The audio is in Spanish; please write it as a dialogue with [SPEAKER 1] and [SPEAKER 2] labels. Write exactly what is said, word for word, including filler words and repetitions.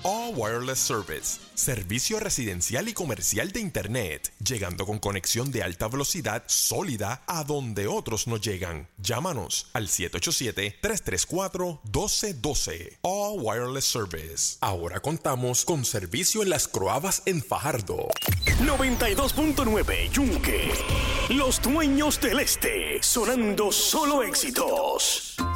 [SPEAKER 1] All Wireless Service, servicio residencial y comercial de Internet, llegando con conexión de alta velocidad sólida a donde otros no llegan. Llámanos al siete ocho siete, tres tres cuatro, uno dos uno dos. All Wireless Service. Ahora contamos con servicio en Las Croabas en Fajardo.
[SPEAKER 2] noventa y dos punto nueve Yunque. Los dueños del este, sonando solo éxitos.